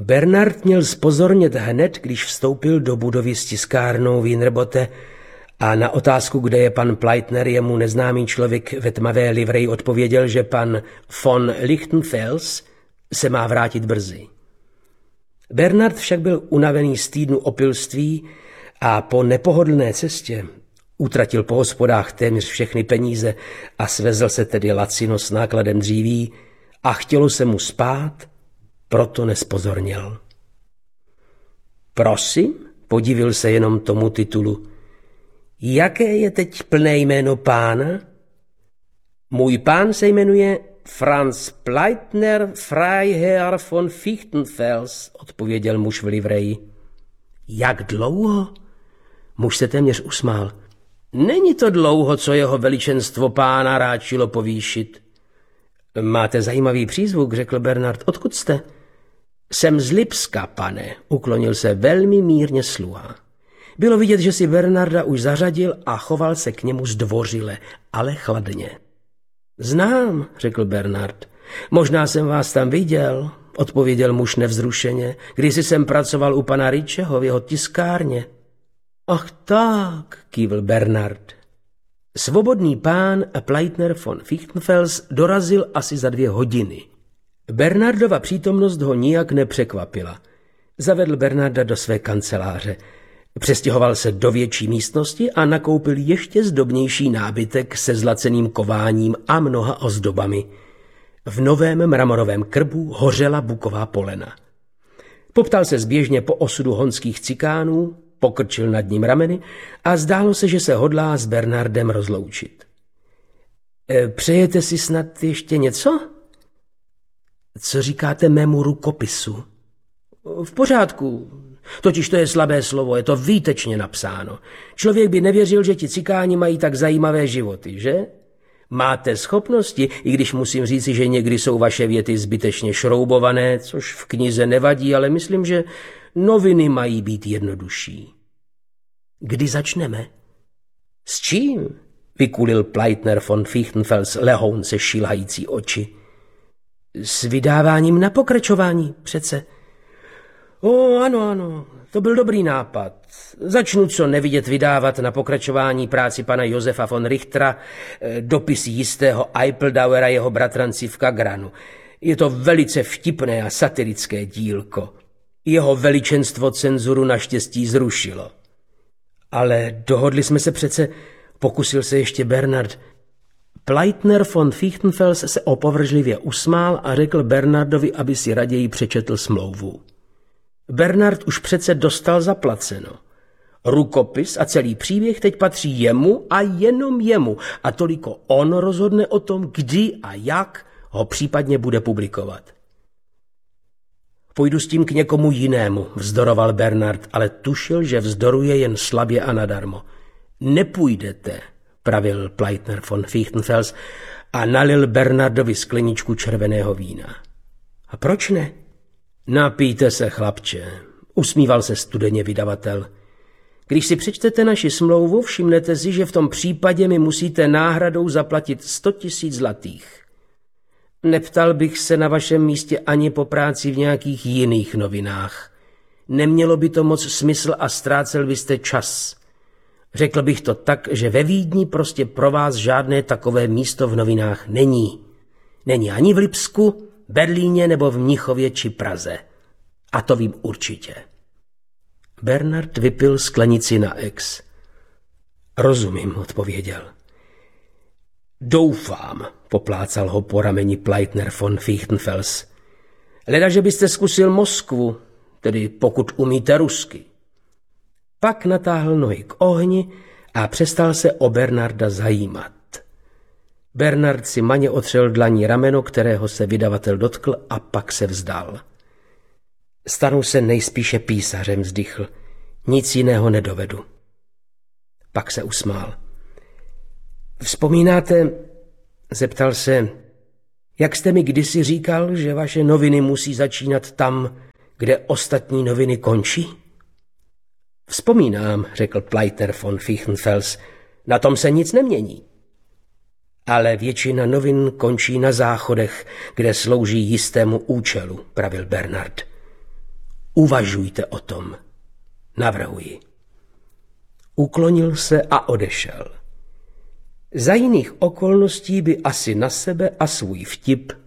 Bernard měl zpozornět hned, když vstoupil do budovy s tiskárnou Wienerbotte a na otázku, kde je pan Pleitner, jemu neznámý člověk ve tmavé livreji odpověděl, že pan von Lichtenfels se má vrátit brzy. Bernard však byl unavený z týdnu opilství a po nepohodlné cestě utratil po hospodách téměř všechny peníze a svezl se tedy lacino s nákladem dříví a chtělo se mu spát, proto nespozorněl. Prosím, podivil se jenom tomu titulu. Jaké je teď plné jméno pána? Můj pán se jmenuje Franz Pleitner Freiherr von Fichtenfels, odpověděl muž v livreji. Jak dlouho? Muž se téměř usmál. Není to dlouho, co jeho veličenstvo pána ráčilo povýšit. Máte zajímavý přízvuk, řekl Bernard. Odkud jste? Jsem z Lipska, pane, uklonil se velmi mírně sluha. Bylo vidět, že si Bernarda už zařadil a choval se k němu zdvořile, ale chladně. Znám, řekl Bernard. Možná jsem vás tam viděl, odpověděl muž nevzrušeně. Kdysi jsem pracoval u pana Richeho v jeho tiskárně. Ach tak, kývl Bernard. Svobodný pán Pleitner von Fichtenfels dorazil asi za 2 hodiny. Bernardova přítomnost ho nijak nepřekvapila. Zavedl Bernarda do své kanceláře. Přestěhoval se do větší místnosti a nakoupil ještě zdobnější nábytek se zlaceným kováním a mnoha ozdobami. V novém mramorovém krbu hořela buková polena. Poptal se zběžně po osudu honských cikánů, pokrčil nad ním rameny a zdálo se, že se hodlá s Bernardem rozloučit. Přejete si snad ještě něco? Co říkáte mému rukopisu? V pořádku, totiž to je slabé slovo, je to výtečně napsáno. Člověk by nevěřil, že ti cikáni mají tak zajímavé životy, že? Máte schopnosti, i když musím říci, že někdy jsou vaše věty zbytečně šroubované, což v knize nevadí, ale myslím, že noviny mají být jednodušší. Kdy začneme? S čím? Vykulil Pleitner von Fichtenfels lehounce šilhající oči. S vydáváním na pokračování, přece. Ano, to byl dobrý nápad. Začnu co nevidět vydávat na pokračování práci pana Josefa von Richtera dopisy jistého Eipeldauera jeho bratranci v Kagranu. Je to velice vtipné a satirické dílko. Jeho veličenstvo cenzuru naštěstí zrušilo. Ale dohodli jsme se přece, pokusil se ještě Bernard. Pleitner von Fichtenfels se opovržlivě usmál a řekl Bernardovi, aby si raději přečetl smlouvu. Bernard už přece dostal zaplaceno. Rukopis a celý příběh teď patří jemu a jenom jemu a toliko on rozhodne o tom, kdy a jak ho případně bude publikovat. Půjdu s tím k někomu jinému, vzdoroval Bernard, ale tušil, že vzdoruje jen slabě a nadarmo. Nepůjdete, pravil Pleitner von Fichtenfels a nalil Bernardovi skleničku červeného vína. A proč ne? Napijte se, chlapče, usmíval se studeně vydavatel. Když si přečtete naši smlouvu, všimnete si, že v tom případě mi musíte náhradou zaplatit 100 000 zlatých. Neptal bych se na vašem místě ani po práci v nějakých jiných novinách. Nemělo by to moc smysl a ztrácel byste čas. Řekl bych to tak, že ve Vídni prostě pro vás žádné takové místo v novinách není. Není ani v Lipsku, Berlíně nebo v Mnichově či Praze. A to vím určitě. Bernard vypil sklenici na ex. Rozumím, odpověděl. Doufám, poplácal ho po rameni Pleitner von Fichtenfels. Leda, že byste zkusil Moskvu, tedy pokud umíte rusky. Pak natáhl nohy k ohni a přestal se o Bernarda zajímat. Bernard si maně otřel dlaní rameno, kterého se vydavatel dotkl, a pak se vzdal. Stanu se nejspíše písařem, vzdychl. Nic jiného nedovedu. Pak se usmál. Vzpomínáte, zeptal se, jak jste mi kdysi říkal, že vaše noviny musí začínat tam, kde ostatní noviny končí? Vzpomínám, řekl Pleitner von Fichtenfels, na tom se nic nemění. Ale většina novin končí na záchodech, kde slouží jistému účelu, pravil Bernard. Uvažujte o tom, navrhuji. Uklonil se a odešel. Za jiných okolností by asi na sebe a svůj vtip